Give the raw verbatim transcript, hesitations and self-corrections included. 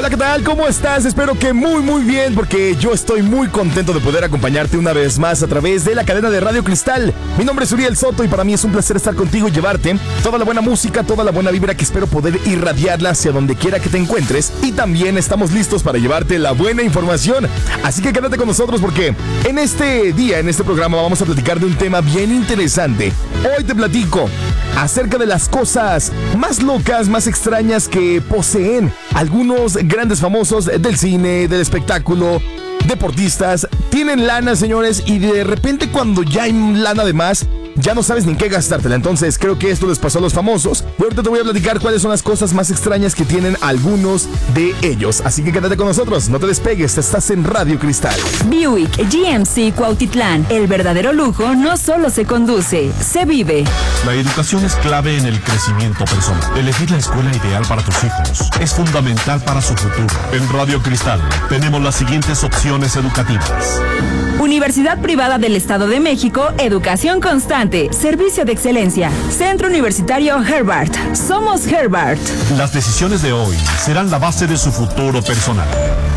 Hola, ¿qué tal? ¿Cómo estás? Espero que muy, muy bien, porque yo estoy muy contento de poder acompañarte una vez más a través de la cadena de Radio Cristal. Mi nombre es Uriel Soto y para mí es un placer estar contigo y llevarte toda la buena música, toda la buena vibra que espero poder irradiarla hacia donde quiera que te encuentres. Y también estamos listos para llevarte la buena información. Así que quédate con nosotros porque en este día, en este programa, vamos a platicar de un tema bien interesante. Hoy te platico acerca de las cosas más locas, más extrañas que poseen algunos grandes famosos del cine, del espectáculo, deportistas. Tienen lana, señores, y de repente cuando ya hay lana de más, ya no sabes ni en qué gastártela. Entonces creo que esto les pasó a los famosos. Y ahorita te voy a platicar cuáles son las cosas más extrañas que tienen algunos de ellos. Así que quédate con nosotros, no te despegues, estás en Radio Cristal. Buick G M C Cuautitlán. El verdadero lujo no solo se conduce, se vive. La educación es clave en el crecimiento personal. Elegir la escuela ideal para tus hijos es fundamental para su futuro. En Radio Cristal tenemos las siguientes opciones educativas. Universidad Privada del Estado de México, Educación Constante, Servicio de Excelencia, Centro Universitario Herbart. Somos Herbart. Las decisiones de hoy serán la base de su futuro personal.